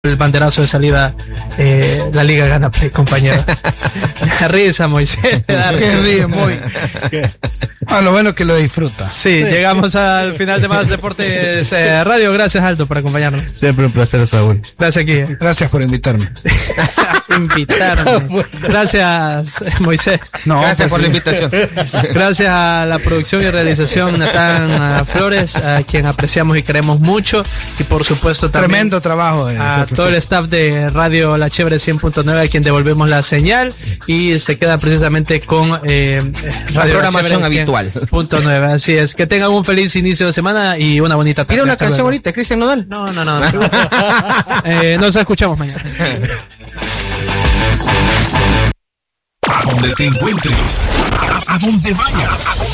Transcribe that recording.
el banderazo de salida, la liga gana Play, compañero. Risa, Moisés. Que ríe muy. Lo bueno que lo disfruta. Sí, llegamos al final de Más Deportes Radio. Gracias, Aldo, por acompañarnos. Siempre un placer, Saúl. Gracias, Guille. Gracias por invitarme. Invitarme. Gracias, Moisés. Gracias por la invitación. Gracias a la producción y realización Natán Flores, a quien apreciamos y queremos mucho, y por supuesto también tremendo trabajo a todo el staff de Radio La Chévere 100.9, a quien devolvemos la señal y se queda precisamente con Radio la programación habitual. .9. Así es, que tengan un feliz inicio de semana y una bonita tarde. ¿Tiene una canción ahorita, Cristian Nodal? No. Nos escuchamos mañana. A donde te encuentres, a donde vayas.